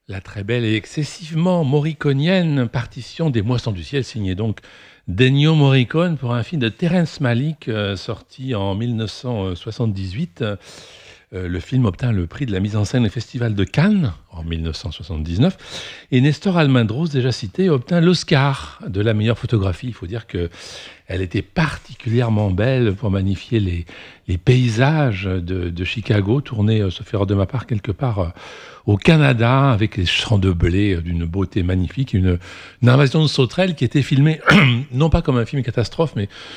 La très belle et excessivement morriconienne partition des Moissons du ciel, signée donc d'Ennio Morricone pour un film de Terrence Malick sorti en 1978. Le film obtint le prix de la mise en scène au Festival de Cannes en 1979 et Nestor Almendros, déjà cité, obtint l'Oscar de la meilleure photographie. Il faut dire qu'elle était particulièrement belle pour magnifier les paysages de Chicago, tournés, sauf erreur de ma part, quelque part au Canada, avec les champs de blé d'une beauté magnifique, une invasion de sauterelles qui était filmée non pas comme un film catastrophe, mais